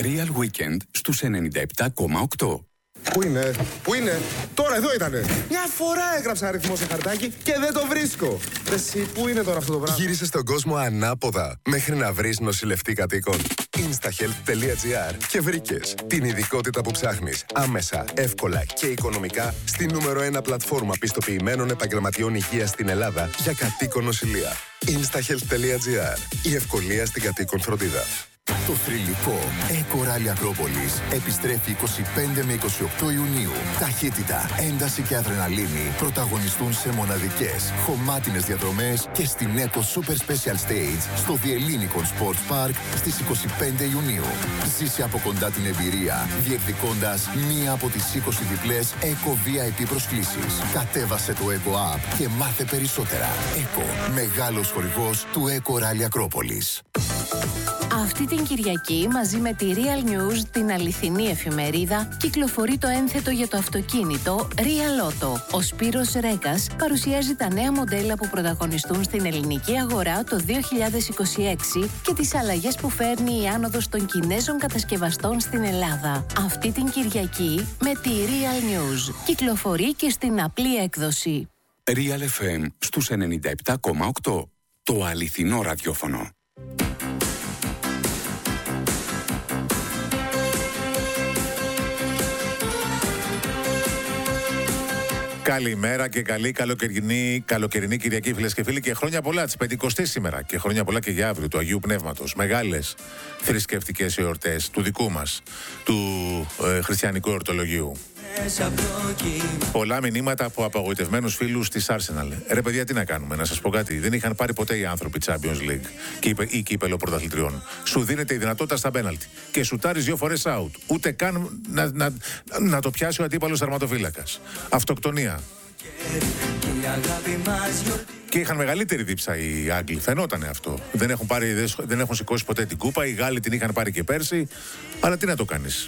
Real Weekend στους 97,8. Πού είναι, τώρα εδώ ήτανε. Μια φορά έγραψα αριθμό σε χαρτάκι και δεν το βρίσκω. Εσύ, πού είναι τώρα αυτό το πράγμα? Γύρισε στον κόσμο ανάποδα μέχρι να βρεις νοσηλευτή κατοίκων. Instahealth.gr και βρήκες την ειδικότητα που ψάχνεις άμεσα, εύκολα και οικονομικά στη νούμερο 1 πλατφόρμα πιστοποιημένων επαγγελματιών υγείας στην Ελλάδα για κατοίκον νοσηλεία. Instahealth.gr. Η ευκολία στην κατοίκον φροντίδα. Το θρυλικό Eco Rally Ακρόπολης επιστρέφει 25 με 28 Ιουνίου. Ταχύτητα, ένταση και αδρεναλίνη πρωταγωνιστούν σε μοναδικές, χωμάτινες διαδρομές και στην Eco Super Special Stage στο The Ellinikon Sports Park στις 25 Ιουνίου. Ζήσε από κοντά την εμπειρία, διεκδικώντας μία από τις 20 διπλές Eco VIP προσκλήσεις. Κατέβασε το Eco App και μάθε περισσότερα. Eco, μεγάλος χορηγός του Eco Rally Ακρόπολης. Αυτή την Κυριακή, μαζί με τη Real News, την αληθινή εφημερίδα, κυκλοφορεί το ένθετο για το αυτοκίνητο Real Auto. Ο Σπύρος Ρέκας παρουσιάζει τα νέα μοντέλα που πρωταγωνιστούν στην ελληνική αγορά το 2026 και τις αλλαγές που φέρνει η άνοδος των Κινέζων κατασκευαστών στην Ελλάδα. Αυτή την Κυριακή με τη Real News. Κυκλοφορεί και στην απλή έκδοση. Real FM στους 97,8. Το αληθινό ραδιόφωνο. Καλημέρα και καλή καλοκαιρινή Κυριακή, φίλες και φίλοι, και χρόνια πολλά της 50ης σήμερα. Και χρόνια πολλά και για αύριο του Αγίου Πνεύματος. Μεγάλες θρησκευτικές εορτές του δικού μας, του χριστιανικού εορτολογίου. Πολλά μηνύματα από απογοητευμένους φίλους της Arsenal. Ρε παιδιά, τι να κάνουμε, να σας πω κάτι. Δεν είχαν πάρει ποτέ οι άνθρωποι Champions League ή κύπελο πρωταθλητριών. Σου δίνεται η δυνατότητα στα πέναλτι και σουτάρεις 2 φορές out. Ούτε καν να το πιάσει ο αντίπαλος τερματοφύλακας. Αυτοκτονία. Και είχαν μεγαλύτερη δίψα οι Άγγλοι. Φαινότανε αυτό. Δεν έχουν σηκώσει ποτέ την κούπα. Οι Γάλλοι την είχαν πάρει και πέρσι. Αλλά τι να το κάνεις.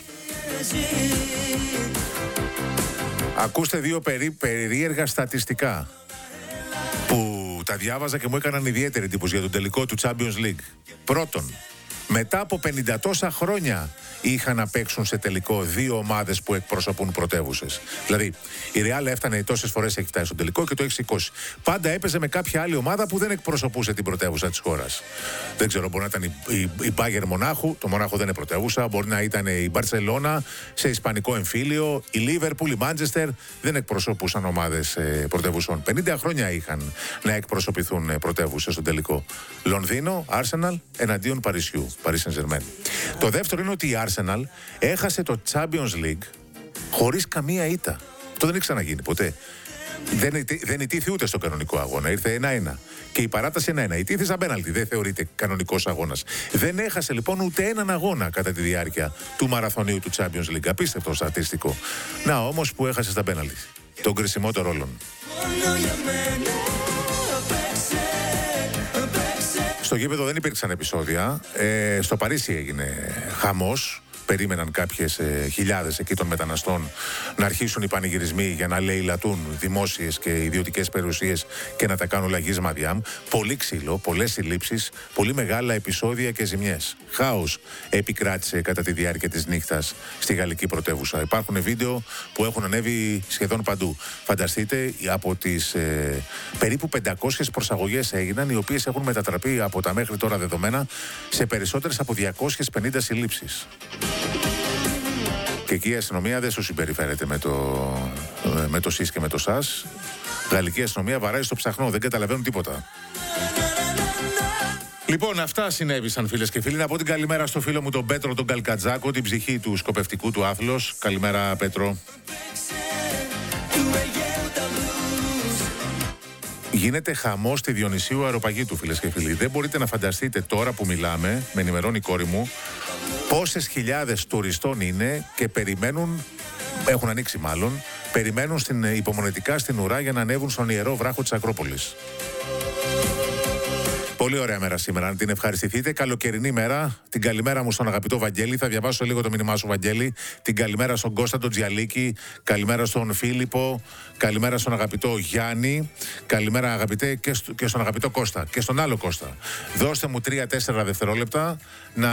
Ακούστε 2 περίεργα στατιστικά που τα διάβαζα και μου έκαναν ιδιαίτερη εντύπωση για τον τελικό του Champions League. Πρώτον, μετά από 50 τόσα χρόνια είχαν να παίξουν σε τελικό 2 ομάδες που εκπροσωπούν πρωτεύουσες. Δηλαδή, η Real έφτανε τόσες φορές, έχει φτάσει στο τελικό και το έχει σηκώσει. Πάντα έπαιζε με κάποια άλλη ομάδα που δεν εκπροσωπούσε την πρωτεύουσα της χώρας. Δεν ξέρω, μπορεί να ήταν η Bayern Μονάχου, το Μονάχο δεν είναι πρωτεύουσα, μπορεί να ήταν η Μπαρσελόνα σε ισπανικό εμφύλιο, η Λίβερπουλ, η Μάντσεστερ, δεν εκπροσωπούσαν ομάδες πρωτεύουσων. 50 χρόνια είχαν να εκπροσωπηθούν πρωτεύουσες στο τελικό. Λονδίνο, Arsenal εναντίον Παρισιού, Paris Saint-Germain. Το δεύτερο είναι ότι η Arsenal έχασε το Champions League χωρίς καμία ήττα. Αυτό δεν έχει ξαναγίνει ποτέ. Δεν ητήθη ούτε στο κανονικό αγώνα. Ήρθε 1-1. Και η παράταση 1-1. Ητήθη σαν πέναλτι. Δεν θεωρείται κανονικός αγώνας. Δεν έχασε λοιπόν ούτε έναν αγώνα κατά τη διάρκεια του μαραθωνίου του Champions League. Απίστευτο στατιστικό. Να όμως που έχασε στα πέναλτι. Τον κρισιμό των ρόλων. Στο γήπεδο δεν υπήρξαν επεισόδια. Στο Παρίσι έγινε χαμός. Περίμεναν κάποιες χιλιάδες εκεί των μεταναστών να αρχίσουν οι πανηγυρισμοί για να λαιλατούν δημόσιες και ιδιωτικές περιουσίες και να τα κάνουν λαγίσμα διάμ. Πολύ ξύλο, πολλές συλλήψεις, πολύ μεγάλα επεισόδια και ζημιές. Χάος επικράτησε κατά τη διάρκεια της νύχτας στη γαλλική πρωτεύουσα. Υπάρχουν βίντεο που έχουν ανέβει σχεδόν παντού. Φανταστείτε, από τις περίπου 500 προσαγωγές έγιναν, οι οποίες έχουν μετατραπεί από τα μέχρι τώρα δεδομένα σε περισσότερες από 250 συλλήψεις. Και εκεί η αστυνομία δεν σου συμπεριφέρεται με το ΣΥΣ και με το ΣΑΣ. Γαλλική αστυνομία βαράει στο ψαχνό, δεν καταλαβαίνουν τίποτα. Λοιπόν, αυτά συνέβησαν, φίλες και φίλοι. Να πω την καλημέρα στο φίλο μου τον Πέτρο τον Καλκατζάκο, την ψυχή του σκοπευτικού του άθλος. Καλημέρα, Πέτρο. Γίνεται χαμός στη Διονυσίου Αεροπαγήτου, φίλες και φίλοι. Δεν μπορείτε να φανταστείτε τώρα που μιλάμε, με ενημερώνει η κόρη μου, πόσες χιλιάδες τουριστών είναι και περιμένουν, έχουν ανοίξει μάλλον, περιμένουν υπομονετικά στην ουρά για να ανέβουν στον ιερό βράχο της Ακρόπολης. Πολύ ωραία μέρα σήμερα, να την ευχαριστηθείτε. Καλοκαιρινή μέρα. Την καλημέρα μου στον αγαπητό Βαγγέλη. Θα διαβάσω λίγο το μήνυμά σου, Βαγγέλη. Την καλημέρα στον Κώστα τον Τζιαλίκη. Καλημέρα στον Φίλιππο. Καλημέρα στον αγαπητό Γιάννη. Καλημέρα, αγαπητέ, και στον αγαπητό Κώστα. Και στον άλλο Κώστα. Δώστε μου 3-4 δευτερόλεπτα να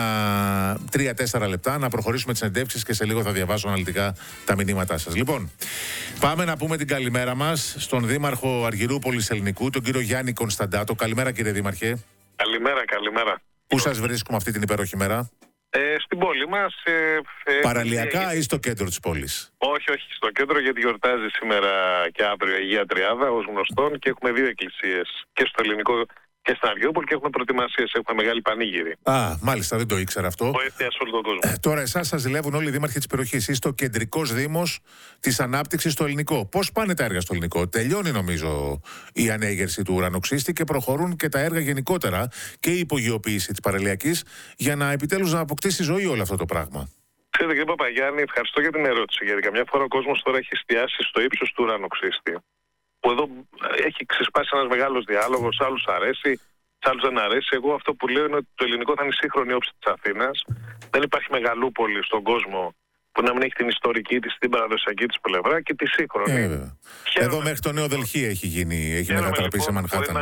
3-4 λεπτά να προχωρήσουμε τις συνεντεύξεις και σε λίγο θα διαβάσω αναλυτικά τα μηνύματά σας. Λοιπόν, πάμε να πούμε την καλημέρα μας στον Δήμαρχο Αργυρούπολης Ελληνικού, τον κύριο Γιάννη Κωνσταντάτο. Καλημέρα, κύριε Δήμαρχε. Καλημέρα. Πού σας βρίσκουμε αυτή την υπέροχη μέρα? Στην πόλη μας. Παραλιακά ή στο κέντρο της πόλης? Όχι, στο κέντρο, γιατί γιορτάζει σήμερα και αύριο η Αγία Τριάδα ως γνωστόν και έχουμε 2 εκκλησίες και στο Ελληνικό και στην Αργυρούπολη και έχουμε προετοιμασίες, έχουμε μεγάλη πανήγυρη. Μάλιστα, δεν το ήξερα αυτό. Βοήθεια σε όλο τον κόσμο. Τώρα, εσάς σας ζηλεύουν όλοι οι δήμαρχοι της περιοχής. Είστε ο κεντρικός δήμος της ανάπτυξης στο Ελληνικό. Πώς πάνε τα έργα στο Ελληνικό? Τελειώνει, νομίζω, η ανέγερση του ουρανοξύστη και προχωρούν και τα έργα γενικότερα και η υπογειοποίηση της παραλιακής για να επιτέλους να αποκτήσει ζωή όλο αυτό το πράγμα. Ξέρετε, κύριε Παπαγιάννη, ευχαριστώ για την ερώτηση. Γιατί καμιά φορά ο κόσμος τώρα έχει εστιάσει στο ύψος του ουρανοξύστη. Που εδώ έχει ξεσπάσει ένας μεγάλος διάλογος, σε άλλους αρέσει, σε άλλους δεν αρέσει. Εγώ αυτό που λέω είναι ότι το ελληνικό θα είναι η σύγχρονη όψη της Αθήνας. Δεν υπάρχει μεγαλούπολη στον κόσμο που να μην έχει την ιστορική της, την παραδοσιακή της πλευρά και τη σύγχρονη. Εδώ μέχρι το Νέο Δελχή έχει μετατραπεί σε Μανχάταν.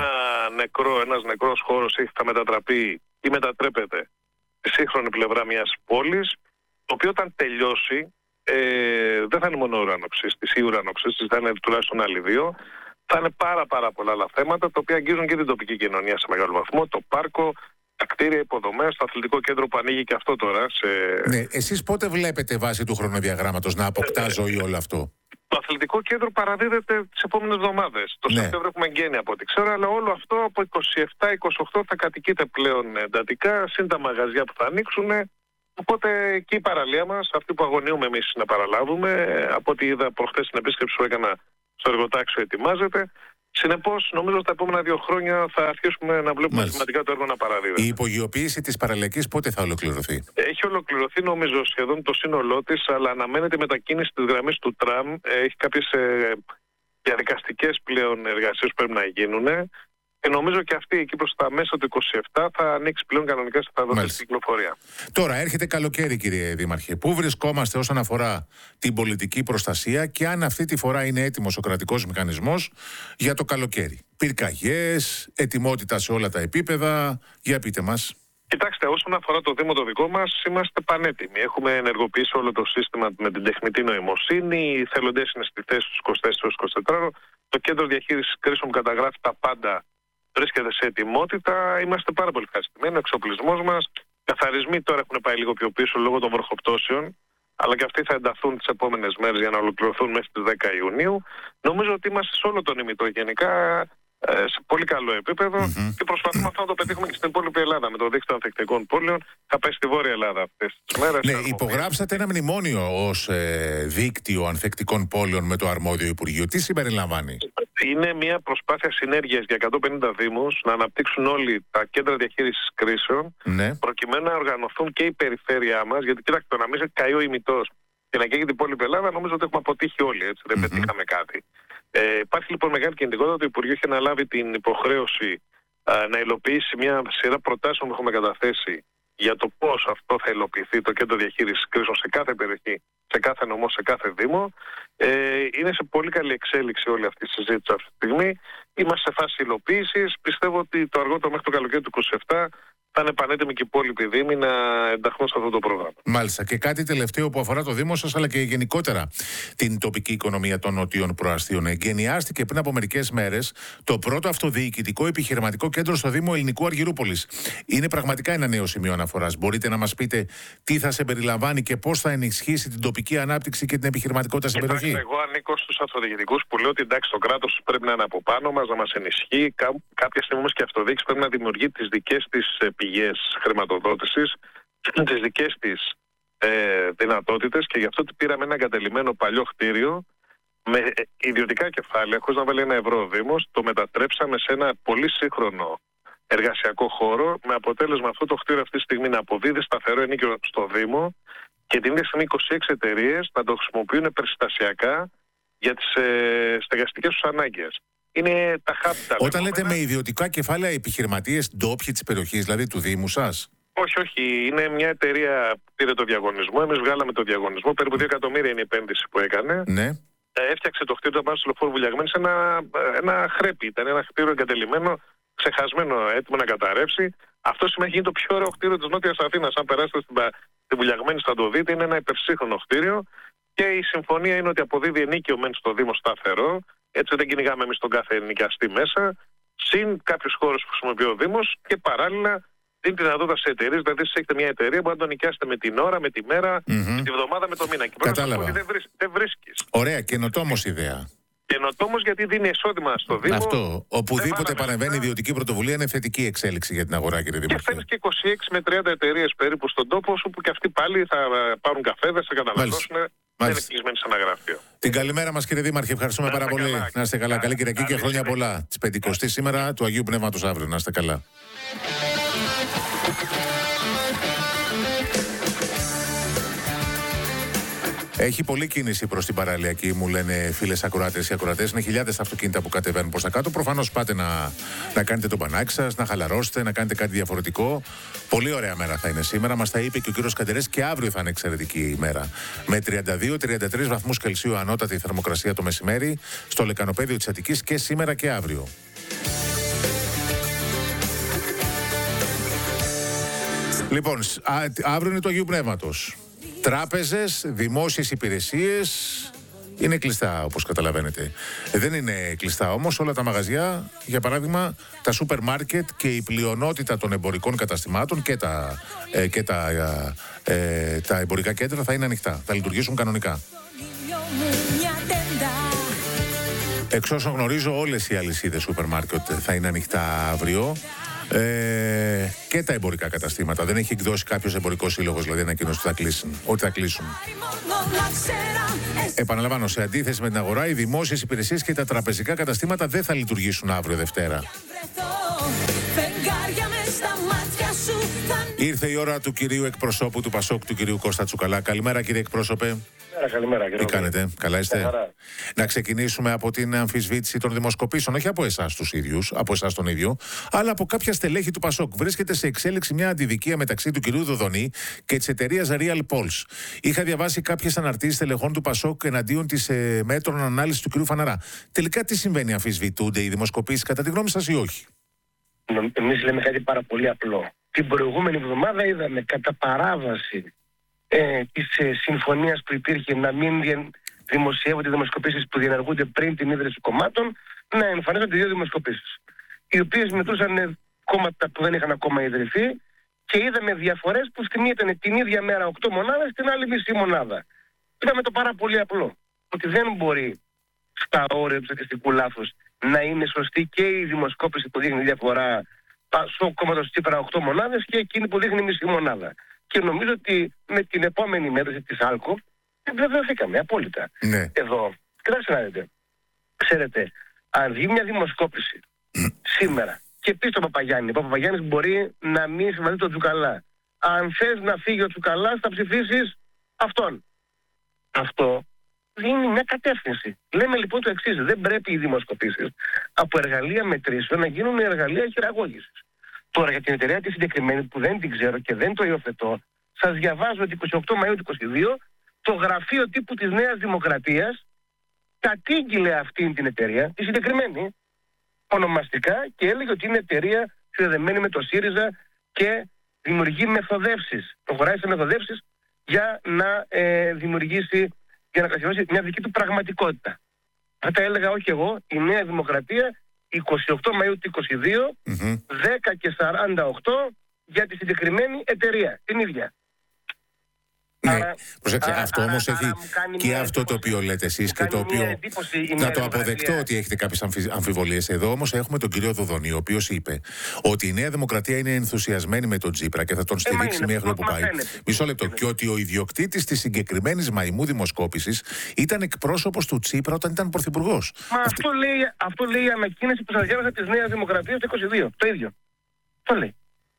Ένας νεκρός χώρος θα μετατραπεί ή μετατρέπεται στη σύγχρονη πλευρά μιας πόλης, το οποίο όταν τελειώσει δεν θα είναι μόνο ουρανοξύστης ή ουρανοξύστης, θα είναι τουλάχιστον άλλοι 2. Θα είναι πάρα πολλά άλλα θέματα, τα οποία αγγίζουν και την τοπική κοινωνία σε μεγάλο βαθμό. Το πάρκο, τα κτίρια, υποδομές, το αθλητικό κέντρο που ανοίγει και αυτό τώρα. Ναι, εσείς πότε βλέπετε βάσει του χρονοδιαγράμματος να αποκτά ζωή όλο αυτό? Το αθλητικό κέντρο παραδίδεται τις επόμενες εβδομάδες. Το Σεπτέμβριο έχουμε εγγένεια από ό,τι ξέρω, αλλά όλο αυτό από 27-28 θα κατοικείται πλέον εντατικά, συν τα μαγαζιά που θα ανοίξουν. Οπότε και η παραλία μας, αυτή που αγωνιούμε εμείς να παραλάβουμε, από ό,τι είδα προχθές στην επίσκεψη που έκανα στο εργοτάξιο, ετοιμάζεται. Συνεπώς, νομίζω ότι τα επόμενα 2 χρόνια θα αρχίσουμε να βλέπουμε σημαντικά το έργο να παραδίδεται. Η υπογειοποίηση της παραλιακής πότε θα ολοκληρωθεί? Έχει ολοκληρωθεί, νομίζω, σχεδόν το σύνολό της, αλλά αναμένεται η μετακίνηση της γραμμής του τραμ. Έχει κάποιες διαδικαστικές πλέον εργασίες που πρέπει να γίνουν. Και νομίζω και αυτή εκεί προς τα μέσα του 27 θα ανοίξει πλέον κανονικά θα δώσει την κυκλοφορία. Τώρα έρχεται καλοκαίρι, κύριε Δήμαρχε. Πού βρισκόμαστε όσον αφορά την πολιτική προστασία και αν αυτή τη φορά είναι έτοιμος ο κρατικός μηχανισμός για το καλοκαίρι? Πυρκαγιές, ετοιμότητα σε όλα τα επίπεδα. Για πείτε μας. Κοιτάξτε, όσον αφορά το Δήμο το δικό μας, είμαστε πανέτοιμοι. Έχουμε ενεργοποιήσει όλο το σύστημα με την τεχνητή νοημοσύνη. Οι θελοντές είναι στη θέση τους 24 ώρες. Το κέντρο διαχείρισης κρίσεων καταγράφει τα πάντα. Βρίσκεται σε ετοιμότητα, είμαστε πάρα πολύ ευχαριστημένοι. Ο εξοπλισμός μας, καθαρισμοί τώρα έχουν πάει λίγο πιο πίσω λόγω των βροχοπτώσεων, αλλά και αυτοί θα ενταθούν τις επόμενες μέρες για να ολοκληρωθούν μέχρι τις 10 Ιουνίου. Νομίζω ότι είμαστε σε όλο τον ημιτό γενικά σε πολύ καλό επίπεδο και προσπαθούμε αυτό να το πετύχουμε και στην υπόλοιπη Ελλάδα με το δίκτυο ανθεκτικών πόλεων. Θα πάει στη Βόρεια Ελλάδα αυτές τις μέρες. Ναι, υπογράψατε ένα μνημόνιο ως δίκτυο ανθεκτικών πόλεων με το αρμόδιο Υπουργείο. Τι συμπεριλαμβάνει? Είναι μια προσπάθεια συνέργειας για 150 δήμους να αναπτύξουν όλοι τα κέντρα διαχείρισης κρίσεων, προκειμένου να οργανωθούν και η περιφέρειά μας. Γιατί κοιτάξτε, να μην σε καεί ο ημιτός και να καίγει την υπόλοιπη Ελλάδα, νομίζω ότι έχουμε αποτύχει όλοι. Έτσι, δεν πετύχαμε κάτι. Υπάρχει λοιπόν μεγάλη κινητικότητα. Το Υπουργείο έχει αναλάβει την υποχρέωση να υλοποιήσει μια σειρά προτάσεων που έχουμε καταθέσει για το πώς αυτό θα υλοποιηθεί το κέντρο διαχείρισης κρίσεων σε κάθε περιοχή, σε κάθε νομό, σε κάθε δήμο. Είναι σε πολύ καλή εξέλιξη όλη αυτή η συζήτηση αυτή τη στιγμή. Είμαστε σε φάση υλοποίησης. Πιστεύω ότι το αργότερο μέχρι το καλοκαίρι του 2027 θα είναι πανέτοιμοι και οι υπόλοιποι δήμοι να ενταχθούν σε αυτό το πρόγραμμα. Μάλιστα. Και κάτι τελευταίο που αφορά το Δήμο σας, αλλά και γενικότερα την τοπική οικονομία των νοτίων προαστίων. Εγκαινιάστηκε πριν από μερικές μέρες το πρώτο αυτοδιοικητικό επιχειρηματικό κέντρο στο Δήμο Ελληνικού Αργυρούπολης. Είναι πραγματικά ένα νέο σημείο αναφοράς. Μπορείτε να μας πείτε τι θα συμπεριλαμβάνει και πώς θα ενισχύσει την τοπική ανάπτυξη και την επιχειρηματικότητα στην περιοχή? Εγώ ανήκω στους αυτοδιοικητικούς που λέω ότι εντάξει, το κράτος πρέπει να είναι από πάνω μας, να μας ενισχύει. Κάποια στιγμή όμως και η αυτοδιοίκηση πρέπει να δημιουργεί τις δικές της πηγές χρηματοδότησης, τις δικές της δυνατότητες, και γι' αυτό πήραμε ένα εγκατελειμμένο παλιό κτίριο με ιδιωτικά κεφάλαια, χωρίς να βάλει €1 ο Δήμος, το μετατρέψαμε σε ένα πολύ σύγχρονο εργασιακό χώρο, με αποτέλεσμα αυτό το κτίριο αυτή τη στιγμή να αποδίδει σταθερό ενίκιο στο Δήμο και την ίδια στιγμή 26 εταιρείες να το χρησιμοποιούν περιστασιακά για τις στεγαστικές τους ανάγκες. Είναι τα χάπτα. Όταν λέτε με ιδιωτικά κεφάλαια, επιχειρηματίες ντόπιοι της περιοχής, δηλαδή του Δήμου σας? Όχι. Είναι μια εταιρεία που πήρε το διαγωνισμό. Εμείς βγάλαμε το διαγωνισμό. Περίπου 2 εκατομμύρια είναι η επένδυση που έκανε. Ναι. Έφτιαξε το κτίριο πάνω στο λεωφόρο Βουλιαγμένη σε ένα χρέπι. Ήταν ένα κτίριο εγκατελειμμένο, ξεχασμένο, έτοιμο να καταρρεύσει. Αυτό σημαίνει είναι το πιο ωραίο κτίριο της Νότιας Αθήνας. Αν περάσετε στην Βουλιαγμένη θα το δείτε, είναι ένα υπερσύγχρονο κτίριο και η συμφωνία είναι ότι αποδίδει ενίκιο μεν στο Δήμο σταθερό, έτσι δεν κυνηγάμε εμείς τον κάθε ενοικιαστή μέσα, συν κάποιους χώρους που χρησιμοποιεί ο Δήμος και παράλληλα δίνει τη δυνατότητα σε εταιρείες, δηλαδή εσείς έχετε μια εταιρεία που να τον νοικιάσετε με την ώρα, με τη μέρα, με τη βδομάδα, με το μήνα. Και κατάλαβα. Δεν βρίσκεις. Ωραία, καινοτόμος ιδέα. Καινοτόμος γιατί δίνει εισόδημα στο Δήμο. Αυτό. Οπουδήποτε παρεμβαίνει ιδιωτική πρωτοβουλία είναι θετική εξέλιξη για την αγορά, κύριε Δήμαρχε. Και φέρνεις και 26 με 30 εταιρείες περίπου στον τόπο, όπου και αυτοί πάλι θα πάρουν καφέδες, θα καταναλώσουν. Δεν είναι κλεισμένοι σε ένα γραφείο. Την καλημέρα μας, κύριε Δήμαρχε. Ευχαριστούμε πάρα πολύ. Να είστε καλά. Καλή Κυριακή και χρόνια πολλά. Της 50ης σήμερα, του Αγίου Πνεύματος αύριο. Να είστε καλά. Έχει πολλή κίνηση προς την παραλιακή, μου λένε φίλες ακροάτες. Οι ακροατές είναι χιλιάδες αυτοκίνητα που κατεβαίνουν προς τα κάτω. Προφανώς πάτε να κάνετε το μπανάκι σας, να χαλαρώσετε, να κάνετε κάτι διαφορετικό. Πολύ ωραία μέρα θα είναι σήμερα. Μας τα είπε και ο κύριος Καντερές και αύριο θα είναι εξαιρετική ημέρα. Με 32-33 βαθμούς Κελσίου ανώτατη θερμοκρασία το μεσημέρι στο λεκανοπέδιο της Αττικής και σήμερα και αύριο. Λοιπόν, αύριο είναι το Αγίου Πνεύματος. Τράπεζες, δημόσιες υπηρεσίες είναι κλειστά, όπως καταλαβαίνετε. Δεν είναι κλειστά όμως όλα τα μαγαζιά, για παράδειγμα τα σούπερ μάρκετ και η πλειονότητα των εμπορικών καταστημάτων και τα εμπορικά κέντρα θα είναι ανοιχτά, θα λειτουργήσουν κανονικά. Εξ όσων γνωρίζω, όλες οι αλυσίδες σούπερ μάρκετ θα είναι ανοιχτά αύριο. Και τα εμπορικά καταστήματα. Δεν έχει εκδώσει κάποιος εμπορικός σύλλογος, δηλαδή ανακοίνωση ότι θα κλείσουν. Επαναλαμβάνω, σε αντίθεση με την αγορά, οι δημόσιες υπηρεσίες και τα τραπεζικά καταστήματα δεν θα λειτουργήσουν αύριο Δευτέρα. Ήρθε η ώρα του κυρίου εκπροσώπου του Πασόκ, του κυρίου Κώστα Τσουκαλά. Καλημέρα, κύριε εκπρόσωπε. Καλημέρα, κύριε. Τι κάνετε, καλά είστε? Να ξεκινήσουμε από την αμφισβήτηση των δημοσκοπήσεων, όχι από εσάς τους ίδιους, από εσάς τον ίδιο, αλλά από κάποια στελέχη του Πασόκ. Βρίσκεται σε εξέλιξη μια αντιδικία μεταξύ του κυρίου Δοδονή και της εταιρείας Real Polls. Είχα διαβάσει κάποιες αναρτήσεις στελεχών του Πασόκ εναντίον της μέτρων ανάλυσης του κυρίου Φαναρά. Τελικά τι συμβαίνει, αμφισβητούνται οι δημοσκοπήσεις κατά τη γνώμη σας ή όχι? Εμείς λέμε κάτι πάρα πολύ απλό. Την προηγούμενη εβδομάδα είδαμε κατά παράβαση της συμφωνίας που υπήρχε να μην δημοσιεύονται οι δημοσκοπήσεις που διενεργούνται πριν την ίδρυση κομμάτων, να εμφανίζονται δύο δημοσκοπήσεις, οι οποίες μετρούσαν κόμματα που δεν είχαν ακόμα ιδρυθεί και είδαμε διαφορές που στη μία ήταν την ίδια μέρα 8 μονάδες, στην άλλη μισή μονάδα. Είδαμε το πάρα πολύ απλό, ότι δεν μπορεί στα όρια του στατιστικού λάθους να είναι σωστή και η δημοσκόπηση που δείχνει διαφορά στο κόμματος Τσίπρα 8 μονάδες και εκείνη που δείχνει μισή μονάδα. Και νομίζω ότι με την επόμενη μέτρηση της ΑΛΚΟ βεβαιωθήκαμε απόλυτα. Ναι. Εδώ, κοιτάξτε να δείτε. Ξέρετε, αν βγει μια δημοσκόπηση σήμερα και πει στον Παπαγιάννη, ο Παπαγιάννης μπορεί να μην συμβαδεί τον Τσουκαλά. Αν θες να φύγει ο Τσουκαλάς, θα ψηφίσεις αυτόν. Αυτό δίνει μια κατεύθυνση. Λέμε λοιπόν το εξής: δεν πρέπει οι δημοσκοπήσεις από εργαλεία μετρήσεων να γίνουν εργαλεία χειραγώγησης. Τώρα για την εταιρεία τη συγκεκριμένη που δεν την ξέρω και δεν το υιοθετώ, σας διαβάζω ότι 28 Μαΐου του 2022 το γραφείο τύπου της Νέας Δημοκρατίας κατήγγειλε αυτήν την εταιρεία, τη συγκεκριμένη, ονομαστικά και έλεγε ότι είναι εταιρεία συνδεδεμένη με το ΣΥΡΙΖΑ και δημιουργεί μεθοδεύσεις. Προχωράει σε μεθοδεύσεις για να δημιουργήσει, για να καθιερώσει μια δική του πραγματικότητα. Θα τα έλεγα όχι εγώ, η Νέα Δημοκρατία 28 Μαΐου του 2022, 10 και 48 για τη συγκεκριμένη εταιρεία, την ίδια. Ναι, προσέξτε, αυτό όμως έχει και αυτό το οποίο λέτε εσείς και το οποίο να το αποδεκτώ ότι έχετε κάποιες αμφιβολίες. Εδώ όμως έχουμε τον κύριο Δοδονή, ο οποίος είπε ότι η Νέα Δημοκρατία είναι ενθουσιασμένη με τον Τσίπρα και θα τον στηρίξει μέχρι όπου πάει. Μισό λεπτό. Και ότι ο ιδιοκτήτης της συγκεκριμένης μαϊμού δημοσκόπησης ήταν εκπρόσωπος του Τσίπρα όταν ήταν πρωθυπουργός. Μα αυτό λέει η ανακοίνωση που σας διάβασα της Νέας Δημοκρατίας το 22. Το ίδιο. Το λέει.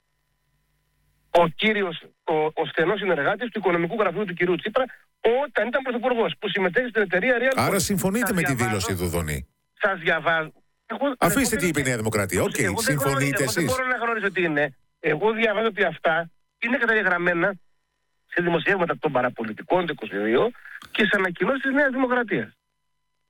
Ο κύριος, ο στενός συνεργάτης του Οικονομικού Γραφείου του κυρίου Τσίπρα όταν ήταν πρωθυπουργός, που συμμετέχει στην εταιρεία Real. Άρα συμφωνείτε με τη δήλωση του Δοδονή? Σας διαβάζω. Αφήστε τι είπε η Νέα Δημοκρατία. Οκ, συμφωνείτε εσείς? Δεν μπορώ να γνωρίζω τι είναι. Εγώ διαβάζω ότι αυτά είναι καταγεγραμμένα σε δημοσιεύματα των παραπολιτικών του 22 και σε ανακοινώσεις της Νέας Δημοκρατίας.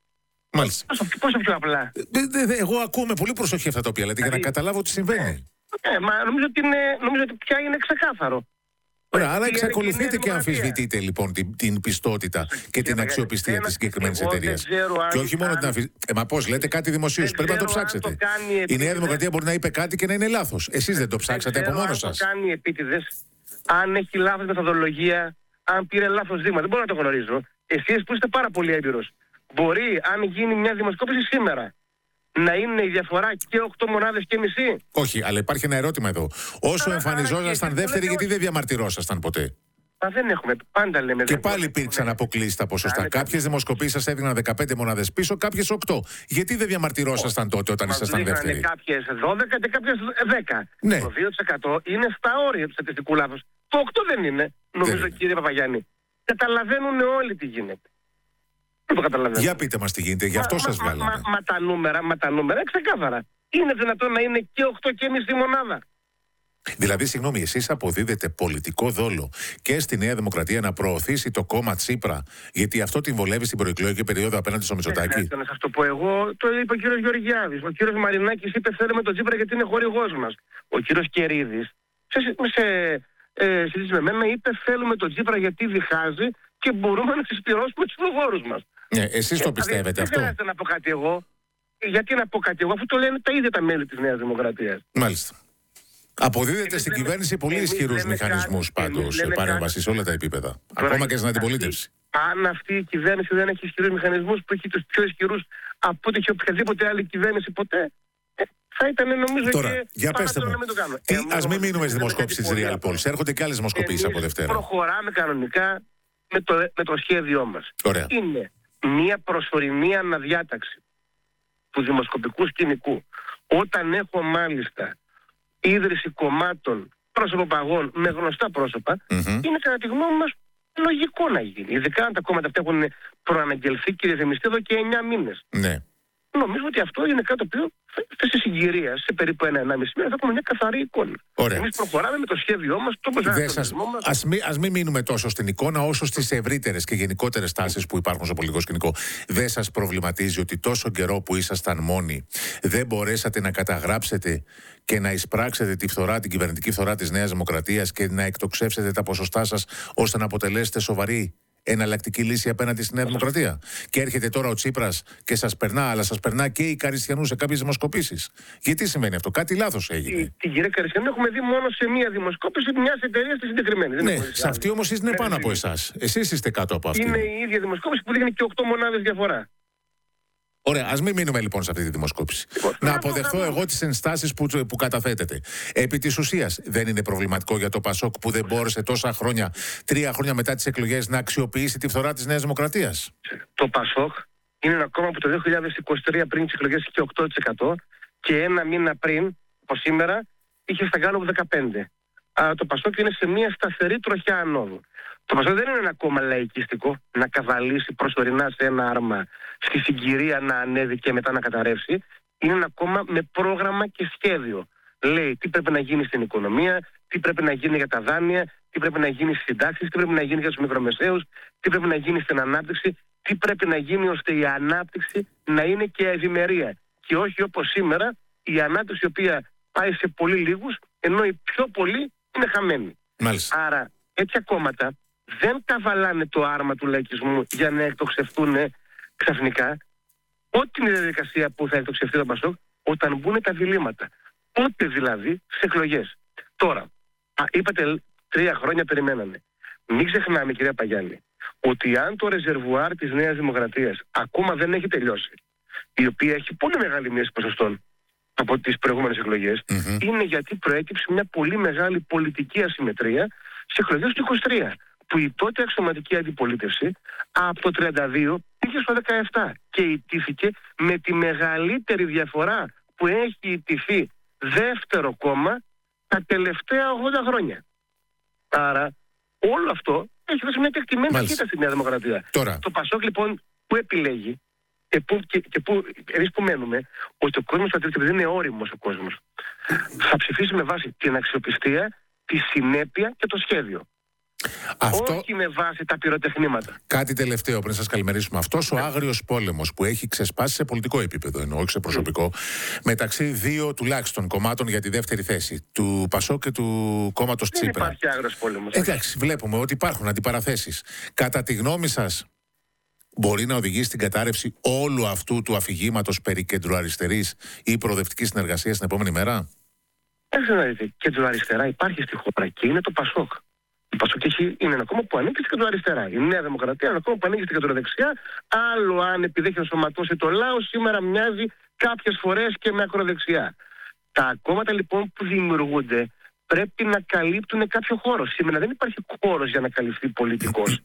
Μάλιστα. Πόσο πιο απλά. Εγώ ακούω με πολύ προσοχή αυτά τα οποία λέτε για να καταλάβω τι συμβαίνει. Νομίζω ότι πια είναι ξεκάθαρο. Ωραία, αλλά εξακολουθείτε και αμφισβητείτε λοιπόν την πιστότητα και την αξιοπιστία της συγκεκριμένης εταιρείας. Και όχι μόνο την αμφισβητείτε. Μα πώς λέτε κάτι δημοσίως, πρέπει να το ψάξετε. Η Νέα Δημοκρατία μπορεί να είπε κάτι και να είναι λάθος. Εσείς δεν το ψάξατε από μόνο σας. Αν το κάνει επίτηδες, αν έχει λάθος μεθοδολογία, αν πήρε λάθος δείγμα, δεν μπορώ να το γνωρίζω. Εσείς που είστε πάρα πολύ έμπειρος, μπορεί, αν γίνει μια δημοσκόπηση σήμερα, να είναι η διαφορά και 8 μονάδες και μισή. Όχι, αλλά υπάρχει ένα ερώτημα εδώ. Όσο εμφανιζόσασταν δεύτεροι, γιατί δεν διαμαρτυρόσασταν ποτέ? Μα δεν έχουμε, πάντα λέμε. Και πάλι υπήρξαν αποκλείσει τα ποσοστά. Κάποιες δημοσκοπήσεις σας έδιναν 15 μονάδες πίσω, κάποιες 8. Γιατί δεν διαμαρτυρόσασταν τότε όταν ήσασταν δεύτεροι? Κάποιες 12 και κάποιες 10. Ναι. Το 2% είναι στα όρια του στατιστικού λάθους. Το 8 δεν είναι, νομίζω, κύριε Παπαγιάννη. Καταλαβαίνουν όλοι τι γίνεται. Δεν το καταλαβαίνω. Για πείτε μας τι γίνεται, γι' αυτό σας βγάλαμε. Μα τα νούμερα ξεκάθαρα. Είναι δυνατόν να είναι και 8,5 μονάδα? Δηλαδή, συγγνώμη, εσείς αποδίδετε πολιτικό δόλο και στη Νέα Δημοκρατία να προωθήσει το κόμμα Τσίπρα, γιατί αυτό την βολεύει στην προεκλογική περίοδο απέναντι στο Μητσοτάκη? Να σας το πω εγώ, το είπε ο κύριος Γεωργιάδης. Ο κύριος Μαρινάκης είπε θέλουμε τον Τσίπρα γιατί είναι χορηγός μας. Ο κύριος Κερίδης, συζήτηση με μένα, είπε θέλουμε τον Τσίπρα γιατί διχάζει και μπορούμε να συσπηρώσουμε τους προβόρους μας. Ναι, εσείς το πιστεύετε αυτό? Δεν χρειάζεται να πω κάτι εγώ. Γιατί να πω κάτι εγώ, αφού το λένε τα ίδια τα μέλη της Νέας Δημοκρατίας. Μάλιστα. Αποδίδεται στην κυβέρνηση πολύ ισχυρούς μηχανισμούς πάντως παρέμβαση σε όλα τα επίπεδα. Ακόμα και στην αντιπολίτευση. Αν αυτή η κυβέρνηση δεν έχει ισχυρούς μηχανισμούς, που έχει τους πιο ισχυρούς από ό,τι και οποιαδήποτε άλλη κυβέρνηση ποτέ, θα ήταν νομίζω. Τώρα, και για πέστε μου. Ας μην μείνουμε στη δημοσκόπηση της Real Polls. Έρχονται και άλλες δημοσκοπήσεις από Δευτέρα. Προχωράμε κανονικά με το σχέδιό μας. Ωραία. Είναι μια προσωρινή αναδιάταξη του δημοσκοπικού σκηνικού. Όταν έχω μάλιστα ίδρυση κομμάτων πρόσωπων με γνωστά πρόσωπα, είναι κατά τη γνώμη μας λογικό να γίνει. Ειδικά αν τα κόμματα αυτά έχουν προαναγγελθεί και ρυθμιστεί εδώ και 9 μήνες. Ναι. Νομίζω ότι αυτό είναι κάτι το οποίο στη συγκυρία, σε περίπου 1-1,5 μήνα, θα έχουμε μια καθαρή εικόνα. Εμείς προχωράμε με το σχέδιό μας, το Ας μην μείνουμε τόσο στην εικόνα, όσο στις ευρύτερες και γενικότερες τάσεις που υπάρχουν στο πολιτικό σκηνικό. Δεν σας προβληματίζει ότι τόσο καιρό που ήσασταν μόνοι, δεν μπορέσατε να καταγράψετε και να εισπράξετε τη φθορά, την κυβερνητική φθορά της Νέας Δημοκρατίας και να εκτοξεύσετε τα ποσοστά σας ώστε να αποτελέσετε σοβαρή εναλλακτική λύση απέναντι στη Νέα Δημοκρατία? Και έρχεται τώρα ο Τσίπρας και σας περνά, αλλά σας περνά και η Καριστιανού σε κάποιες δημοσκοπήσεις. Γιατί σημαίνει αυτό? Κάτι λάθος έγινε. Την κυρία Καριστιανού έχουμε δει μόνο σε μία δημοσκόπηση μιας εταιρείας τη συγκεκριμένη. Ναι, σε αυτή όμως είναι πάνω από εσάς. Εσείς είστε κάτω από αυτή. Είναι η ίδια δημοσκόπηση που δείχνει και 8 μονάδες διαφορά. Ωραία, ας μην μείνουμε λοιπόν σε αυτή τη δημοσκόπηση. Να αποδεχθώ εγώ τις ενστάσεις που καταθέτετε. Επί της ουσίας, δεν είναι προβληματικό για το Πασόκ που δεν μπόρεσε τόσα χρόνια, 3 χρόνια μετά τις εκλογές, να αξιοποιήσει τη φθορά της Νέας Δημοκρατίας? Το Πασόκ είναι ένα κόμμα που το 2023 πριν τις εκλογές είχε 8% και ένα μήνα πριν, από σήμερα, είχε στα Γκάλοπ 15%. Άρα το Πασόκ είναι σε μια σταθερή τροχιά ανόδου. Το Πασόκ δεν είναι ένα κόμμα λαϊκιστικό να καβαλήσει προσωρινά σε ένα άρμα, στη συγκυρία να ανέβει και μετά να καταρρεύσει. Είναι ένα κόμμα με πρόγραμμα και σχέδιο. Λέει τι πρέπει να γίνει στην οικονομία, τι πρέπει να γίνει για τα δάνεια, τι πρέπει να γίνει στις συντάξεις, τι πρέπει να γίνει για τους μικρομεσαίους, τι πρέπει να γίνει στην ανάπτυξη, τι πρέπει να γίνει ώστε η ανάπτυξη να είναι και ευημερία. Και όχι όπως σήμερα η ανάπτυξη η οποία πάει σε πολύ λίγους, ενώ οι πιο πολλοί είναι χαμένοι. Μάλιστα. Άρα τέτοια κόμματα δεν καβαλάνε το άρμα του λαϊκισμού για να εκτοξευτούν ξαφνικά. Ό,τι είναι η διαδικασία που θα εκτοξευτεί το Πασόκ, όταν μπουν τα διλήμματα. Πότε δηλαδή σε εκλογές. Τώρα, είπατε 3 χρόνια περιμένανε. Μην ξεχνάμε, κυρία Παγιάννη, ότι αν το ρεζερβουάρ της Νέας Δημοκρατίας ακόμα δεν έχει τελειώσει, η οποία έχει πολύ μεγάλη μείωση ποσοστών από τις προηγούμενες εκλογές, είναι γιατί προέκυψε μια πολύ μεγάλη πολιτική ασυμμετρία στις εκλογές του 23, που η τότε αξιωματική αντιπολίτευση από το 32 πήγε στο 17 και ιτήθηκε με τη μεγαλύτερη διαφορά που έχει ιτηθεί δεύτερο κόμμα τα τελευταία 80 χρόνια. Άρα όλο αυτό έχει δώσει μια τεκτημένη σχέση στη Νέα Δημοκρατία. Τώρα. Το Πασόκ λοιπόν που επιλέγει και που εμείς που μένουμε, ότι ο κόσμος επειδή είναι όριμος ο κόσμος, θα ψηφίσει με βάση την αξιοπιστία, τη συνέπεια και το σχέδιο. Όχι με βάση τα πυροτεχνήματα. Κάτι τελευταίο πριν σας καλημερίσουμε. Αυτός ο άγριος πόλεμος που έχει ξεσπάσει σε πολιτικό επίπεδο, εννοώ, όχι σε προσωπικό, μεταξύ δύο τουλάχιστον κομμάτων για τη δεύτερη θέση, του Πασόκ και του κόμματος Τσίπρα. Δεν υπάρχει άγριος πόλεμος. Εντάξει, βλέπουμε ότι υπάρχουν αντιπαραθέσεις. Κατά τη γνώμη σας, μπορεί να οδηγήσει στην κατάρρευση όλου αυτού του αφηγήματος περί κεντροαριστερής ή προοδευτικής συνεργασίας την επόμενη μέρα? Έχετε να δείτε, κεντροαριστερά υπάρχει στη χώρα και είναι το Πασόκ. Το Πασόκ είναι ένα κόμμα που ανήκει στην κεντροαριστερά. Η Νέα Δημοκρατία είναι ένα κόμμα που ανήκει στην κεντροδεξιά. Άλλο αν επειδή έχει ενσωματώσει το λαό, σήμερα μοιάζει κάποιες φορές και με ακροδεξιά. Τα κόμματα λοιπόν που δημιουργούνται πρέπει να καλύπτουν κάποιο χώρο. Σήμερα δεν υπάρχει χώρος για να καλυφθεί πολιτικός.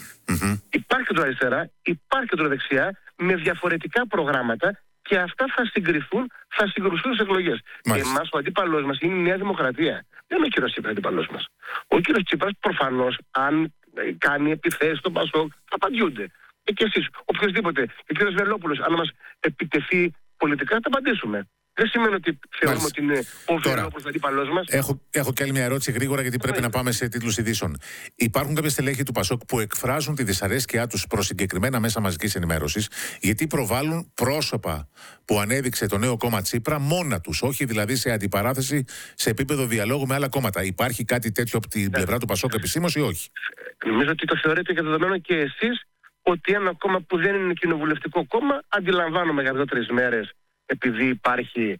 Υπάρχει κεντροαριστερά, υπάρχει κεντροδεξιά με διαφορετικά προγράμματα και αυτά θα συγκριθούν, θα συγκρουστούν στις εκλογές. Εμάς ο αντίπαλός μας είναι η Νέα Δημοκρατία. Δεν είναι ο κύριος Τσίπρας αντίπαλός μας. Ο κύριος Τσίπρας προφανώς, αν κάνει επιθέσεις στον Πασόκ, θα απαντιούνται. Και εσείς, οποιοδήποτε, ο κύριος Βελόπουλος, αν μας επιτεθεί πολιτικά, θα απαντήσουμε. Δεν σημαίνει ότι θεωρούμε ότι είναι ο Βελόπουλος αντίπαλός μας. Έχω και άλλη μια ερώτηση γρήγορα, γιατί πρέπει να πάμε σε τίτλους ειδήσεων. Υπάρχουν κάποια στελέχη του Πασόκ που εκφράζουν τη δυσαρέσκειά τους προς συγκεκριμένα μέσα μαζικής ενημέρωσης, γιατί προβάλλουν πρόσωπα που ανέδειξε το νέο κόμμα Τσίπρα μόνα τους, όχι δηλαδή σε αντιπαράθεση σε επίπεδο διαλόγου με άλλα κόμματα. Υπάρχει κάτι τέτοιο από την πλευρά του Πασόκ επισήμως ή όχι? Νομίζω ότι το θεωρείτε και δεδομένο και εσείς ότι ένα κόμμα που δεν είναι κοινοβουλευτικό κόμμα, αντιλαμβάνομαι για 2-3 μέρες, επειδή υπάρχει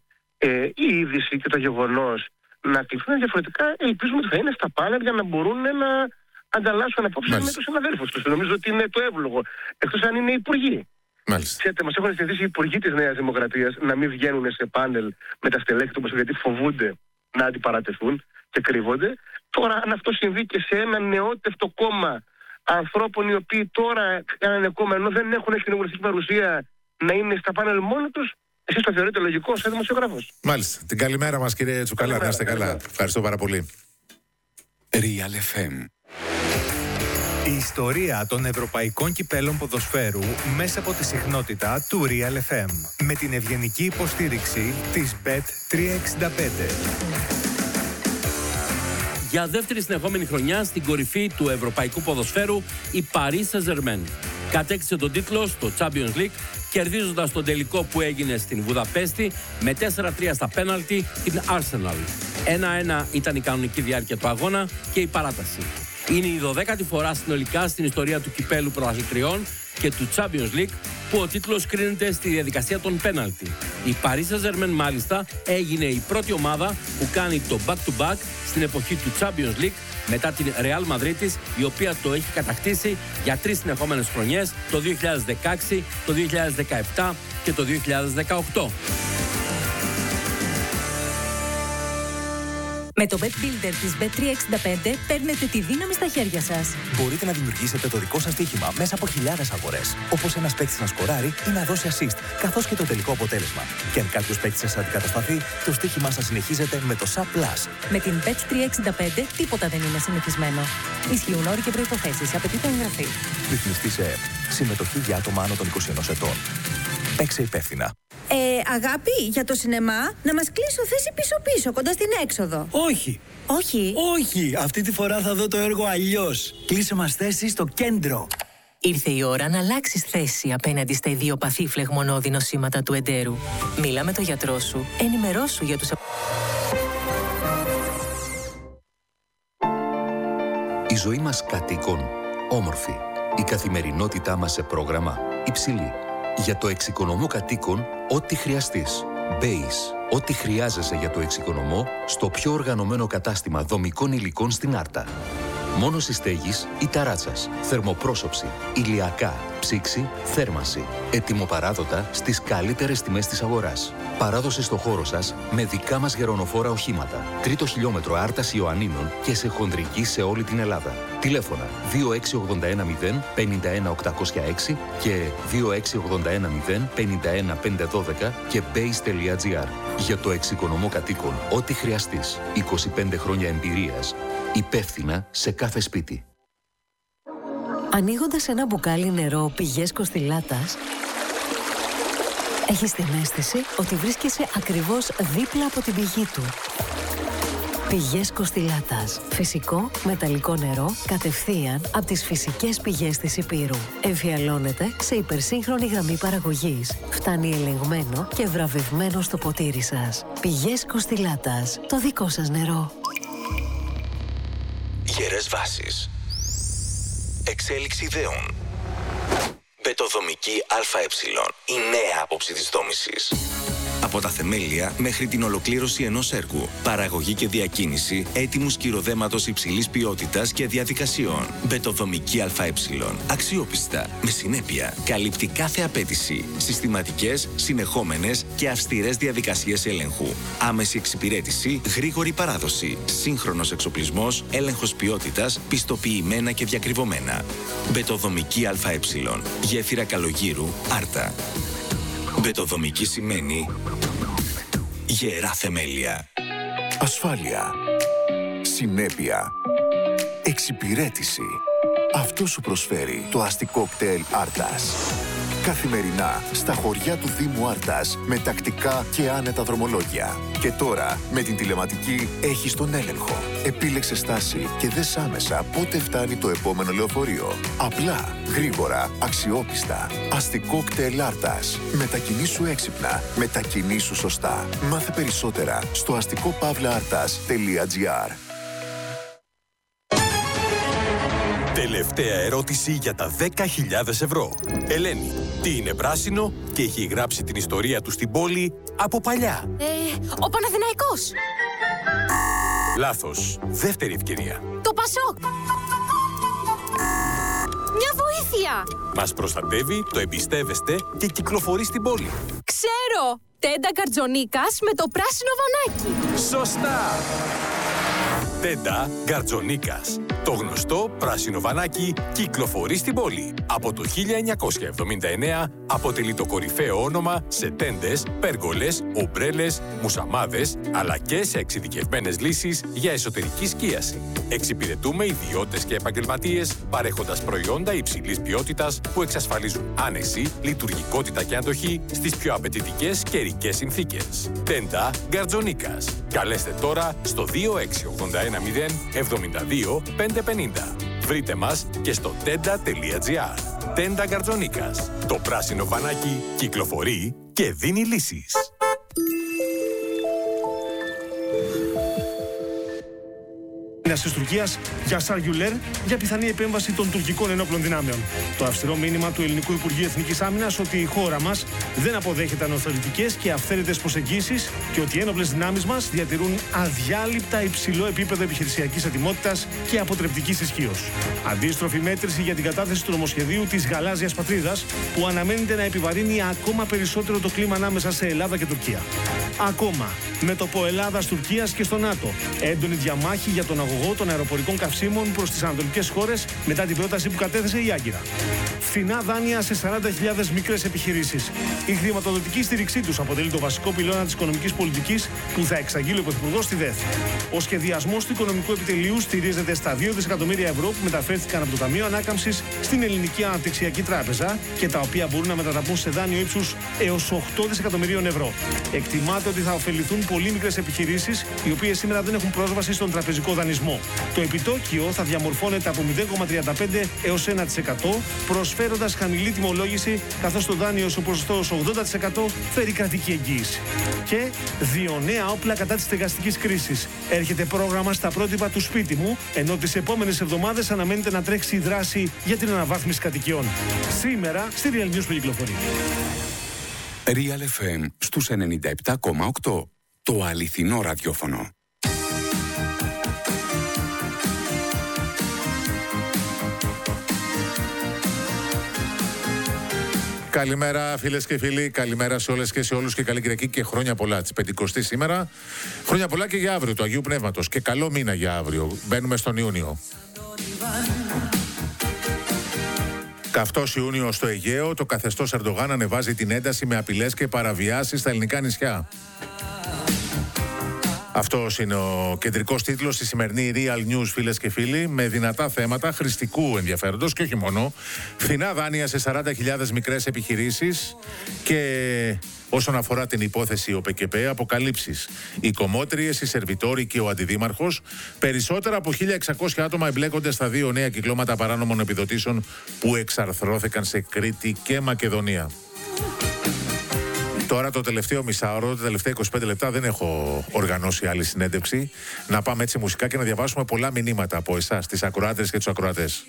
η είδηση και το γεγονός να κληθούν διαφορετικά, ελπίζουμε ότι θα είναι στα πάνελ για να μπορούν να ανταλλάσσουν απόψεις με τους συναδέλφους τους. Νομίζω ότι είναι το εύλογο. Εκτός αν είναι υπουργοί. Ξέρετε, μας έχουν συνηθίσει οι υπουργοί της Νέας Δημοκρατίας να μην βγαίνουν σε πάνελ με τα στελέχη του Πασόκ, γιατί φοβούνται να αντιπαρατεθούν και κρύβονται. Τώρα, αν αυτό συμβεί και σε ένα νεότευτο κόμμα ανθρώπων οι οποίοι τώρα κάνανε κόμμα ενώ δεν έχουν κοινοβουλευτική παρουσία, να είναι στα πάνελ μόνοι τους, εσείς το θεωρείτε λογικό σαν δημοσιογράφος? Μάλιστα. Την καλημέρα μας, κύριε Τσουκαλά. Να είστε καλά. Ευχαριστώ πάρα πολύ. Real FM. Η ιστορία των ευρωπαϊκών κυπέλων ποδοσφαίρου μέσα από τη συχνότητα του Real FM. Με την ευγενική υποστήριξη της Bet365. Για δεύτερη συνεχόμενη χρονιά στην κορυφή του ευρωπαϊκού ποδοσφαίρου, η Paris Saint-Germain κατέκτησε τον τίτλο στο Champions League, κερδίζοντας τον τελικό που έγινε στην Βουδαπέστη με 4-3 στα πέναλτι την Arsenal. 1-1 ήταν η κανονική διάρκεια του αγώνα και η παράταση. Είναι η 12η φορά συνολικά στην ιστορία του κυπέλου πρωταθλητριών και του Champions League που ο τίτλος κρίνεται στη διαδικασία των πέναλτι. Η Paris Saint-Germain μάλιστα έγινε η πρώτη ομάδα που κάνει το back-to-back στην εποχή του Champions League μετά την Real Madrid, η οποία το έχει κατακτήσει για 3 συνεχόμενες χρονιές, το 2016, το 2017 και το 2018. Με το Bet Builder της Bet365 παίρνετε τη δύναμη στα χέρια σας. Μπορείτε να δημιουργήσετε το δικό σας στοίχημα μέσα από χιλιάδες αγορές. Όπως ένας παίκτης να σκοράρει ή να δώσει assist, καθώς και το τελικό αποτέλεσμα. Και αν κάποιος παίκτης σας αντικατασταθεί, το στοίχημά σας συνεχίζεται με το SAP+. Με την Bet365 τίποτα δεν είναι συνηθισμένο. Ισχύουν όροι και προϋποθέσεις. Απαιτείται εγγραφή. Ρυθμιστή σε ΕΕΠ. Συμμετοχή για άτομα άνω των 21 ετών. Παίξε υπεύθυνα. Αγάπη, για το σινεμά, να μας κλείσω θέση πίσω-πίσω, κοντά στην έξοδο. Όχι. Όχι. Όχι, αυτή τη φορά θα δω το έργο αλλιώς. Κλείσε μας θέση στο κέντρο. Ήρθε η ώρα να αλλάξεις θέση απέναντι στα ιδιοπαθή φλεγμονώδη νοσήματα του εντέρου. Μίλα με τον γιατρό σου, ενημερώσου για τους... Η ζωή μας κατοίκων, όμορφη. Η καθημερινότητά μας σε πρόγραμμα, υψηλή. Για το εξοικονομό κατοίκων, ό,τι χρειαστείς. Base. Ό,τι χρειάζεσαι για το εξοικονομό στο πιο οργανωμένο κατάστημα δομικών υλικών στην Άρτα. Μόνωση στέγης ή ταράτσας. Θερμοπρόσωψη. Ηλιακά. Ψήξη. Θέρμανση. Ετοιμοπαράδοτα στις καλύτερες τιμές της αγοράς. Παράδοση στο χώρο σας με δικά μας γερονοφόρα οχήματα. 3ο χιλιόμετρο Άρτας Ιωαννίνων και σε χοντρική σε όλη την Ελλάδα. Τηλέφωνα 26810 51806 και 26810 51512 και base.gr. Για το εξοικονομό κατοίκων, ό,τι χρειαστείς. 25 χρόνια εμπειρίας. Υπεύθυνα σε κάθε σπίτι. Ανοίγοντας ένα μπουκάλι νερό πηγές Κοστιλάτας, έχεις την αίσθηση ότι βρίσκεσαι ακριβώς δίπλα από την πηγή του. Πηγές Κοστιλάτας. Φυσικό, μεταλλικό νερό, κατευθείαν από τις φυσικές πηγές της Ηπείρου. Εμφιαλώνεται σε υπερσύγχρονη γραμμή παραγωγής. Φτάνει ελεγμένο και βραβευμένο στο ποτήρι σας. Πηγές Κοστιλάτας. Το δικό σας νερό. Γερές βάσεις. Εξέλιξη ιδεών. Μπετοδομική ΑΕ. Η νέα άποψη της δόμησης. Από τα θεμέλια μέχρι την ολοκλήρωση ενός έργου. Παραγωγή και διακίνηση έτοιμου σκυροδέματος υψηλής ποιότητας και διαδικασιών. Μπετοδομική ΑΕ. Αξιόπιστα, με συνέπεια. Καλύπτει κάθε απέτηση. Συστηματικές, συνεχόμενες και αυστηρές διαδικασίες έλεγχου. Άμεση εξυπηρέτηση, γρήγορη παράδοση. Σύγχρονος εξοπλισμός, έλεγχος ποιότητας, πιστοποιημένα και διακριβωμένα. Μπετοδομική ΑΕ. Γέφυρα Καλογύρου, Άρτα. Μπετοδομική σημαίνει γερά θεμέλια. Ασφάλεια. Συνέπεια. Εξυπηρέτηση. Αυτό σου προσφέρει το αστικό κτέλ Άρτας. Καθημερινά στα χωριά του Δήμου Άρτας με τακτικά και άνετα δρομολόγια. Και τώρα με την τηλεματική έχεις τον έλεγχο. Επίλεξε στάση και δες άμεσα πότε φτάνει το επόμενο λεωφορείο. Απλά, γρήγορα, αξιόπιστα. Αστικό κτέλ Άρτας. Μετακινήσου έξυπνα. Μετακινήσου σωστά. Μάθε περισσότερα στο αστικοπαύλαartas.gr. Τελευταία ερώτηση για τα 10.000 ευρώ. Ελένη, τι είναι πράσινο και έχει γράψει την ιστορία του στην πόλη από παλιά? Ο Παναθηναϊκός. Λάθος. Δεύτερη ευκαιρία. Το Πασόκ. Μια βοήθεια. Μας προστατεύει, το εμπιστεύεστε και κυκλοφορεί στην πόλη. Ξέρω. Τέντα Γκαρτζονίκας με το πράσινο βανάκι. Σωστά. Τέντα Γκαρτζονίκας. Το γνωστό πράσινο βανάκι κυκλοφορεί στην πόλη. Από το 1979 αποτελεί το κορυφαίο όνομα σε τέντες, πέργολες, ομπρέλες, μουσαμάδες, αλλά και σε εξειδικευμένες λύσεις για εσωτερική σκίαση. Εξυπηρετούμε ιδιώτες και επαγγελματίες, παρέχοντας προϊόντα υψηλής ποιότητας που εξασφαλίζουν άνεση, λειτουργικότητα και αντοχή στις πιο απαιτητικές καιρικές συνθήκες. Τέντα Γκαρτζονίκας. Καλέστε τώρα στο 26810 72 550. Βρείτε μας και στο tenda.gr. Τέντα Γκαρτζονίκας. Το πράσινο βανάκι κυκλοφορεί και δίνει λύσεις. Της Τουρκίας για Σαργιουλέρ για πιθανή επέμβαση των τουρκικών ενόπλων δυνάμεων. Το αυστηρό μήνυμα του Ελληνικού Υπουργείου Εθνικής Άμυνας ότι η χώρα μας δεν αποδέχεται ανοθωρητικές και αυθαίρετες προσεγγίσεις και ότι οι ένοπλες δυνάμεις μας διατηρούν αδιάλειπτα υψηλό επίπεδο επιχειρησιακής ετοιμότητας και αποτρεπτικής ισχύως. Αντίστροφη μέτρηση για την κατάθεση του νομοσχεδίου της γαλάζιας πατρίδας που αναμένεται να επιβαρύνει ακόμα περισσότερο το κλίμα ανάμεσα σε Ελλάδα και Τουρκία. Ακόμα, μέτωπο Ελλάδας-Τουρκίας και στο ΝΑΤΟ. Έντονη διαμάχη για τον αγωγό των αεροπορικών καυσίμων προς τις ανατολικές χώρες μετά την πρόταση που κατέθεσε η Άγκυρα. Φθηνά δάνεια σε 40.000 μικρές επιχειρήσεις. Η χρηματοδοτική στήριξή τους αποτελεί το βασικό πυλώνα της οικονομικής πολιτικής που θα εξαγγείλει ο Πρωθυπουργός στη ΔΕΘ. Ο σχεδιασμός του οικονομικού επιτελείου στηρίζεται στα 2 δισεκατομμύρια ευρώ που μεταφέρθηκαν από το Ταμείο Ανάκαμψης στην Ελληνική Αναπτυξιακή Τράπεζα και τα οποία μπορούν να μετατραπούν σε δάνειο ύψους έως 8 δισεκατομμυρίων ευρώ. Εκτιμάται ότι θα ωφεληθούν πολύ μικρές επιχειρήσεις, οι οποίες σήμερα δεν έχουν πρόσβαση στον τραπεζικό δανεισμό. Το επιτόκιο θα διαμορφώνεται από 0,35 έως 1%, προσφέροντας χαμηλή τιμολόγηση, καθώς το δάνειο στο ποσοστό 80% φέρει κρατική εγγύηση. Και 2 νέα όπλα κατά της στεγαστικής κρίσης. Έρχεται πρόγραμμα στα πρότυπα του σπίτι μου, ενώ τις επόμενες εβδομάδες αναμένεται να τρέξει η δράση για την αναβάθμιση κατοικιών. Σήμερα στη Real News που κυκλοφορεί. Real FM στους 97,8. Το αληθινό ραδιόφωνο. Καλημέρα φίλες και φίλοι, καλημέρα σε όλες και σε όλους και καλή Κυριακή και χρόνια πολλά. Της 50η σήμερα, χρόνια πολλά και για αύριο του Αγίου Πνεύματος και καλό μήνα για αύριο. Μπαίνουμε στον Ιούνιο. Καυτός Ιούνιος στο Αιγαίο, το καθεστώς Ερντογάν ανεβάζει την ένταση με απειλές και παραβιάσεις στα ελληνικά νησιά. Αυτός είναι ο κεντρικός τίτλος στη σημερινή Real News, φίλες και φίλοι, με δυνατά θέματα χρηστικού ενδιαφέροντος και όχι μόνο. Φθηνά δάνεια σε 40.000 μικρές επιχειρήσεις και όσον αφορά την υπόθεση ΟΠΕΚΕΠΕ, αποκαλύψεις. Οι κομμότριες, οι σερβιτόροι και ο αντιδήμαρχος. Περισσότερα από 1.600 άτομα εμπλέκονται στα 2 νέα κυκλώματα παράνομων επιδοτήσεων που εξαρθρώθηκαν σε Κρήτη και Μακεδονία. Τώρα το τελευταίο μισάωρο, τα τελευταία 25 λεπτά δεν έχω οργανώσει άλλη συνέντευξη. Να πάμε έτσι μουσικά και να διαβάσουμε πολλά μηνύματα από εσάς, τις ακροάτρες και τους ακροατές.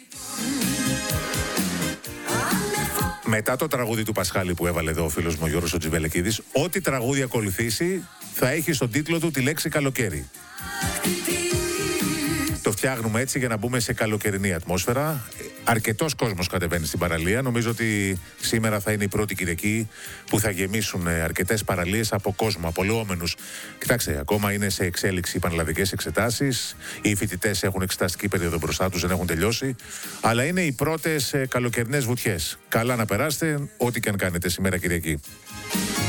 Μετά το τραγούδι του Πασχάλη που έβαλε εδώ ο φίλος μου ο Γιώργος ο Τζιβελεκίδης, ό,τι τραγούδι ακολουθήσει θα έχει στον τίτλο του τη λέξη καλοκαίρι. Το φτιάχνουμε έτσι για να μπούμε σε καλοκαιρινή ατμόσφαιρα. Αρκετός κόσμος κατεβαίνει στην παραλία. Νομίζω ότι σήμερα θα είναι η πρώτη Κυριακή που θα γεμίσουν αρκετές παραλίες από κόσμο, από λεόμενους. Κοιτάξτε, ακόμα είναι σε εξέλιξη οι πανελλαδικές εξετάσεις. Οι φοιτητές έχουν εξεταστική περίοδο μπροστά τους, δεν έχουν τελειώσει. Αλλά είναι οι πρώτες καλοκαιρινές βουτιές. Καλά να περάσετε, ό,τι και αν κάνετε σήμερα Κυριακή.